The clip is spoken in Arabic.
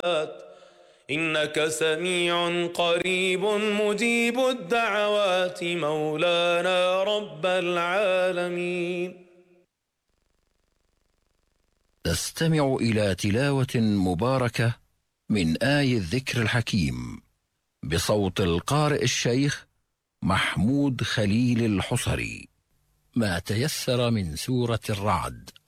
إنك سميع قريب مجيب الدعوات مولانا رب العالمين. تستمع إلى تلاوة مباركة من آي الذكر الحكيم بصوت القارئ الشيخ محمود خليل الحصري. ما تيسر من سورة الرعد.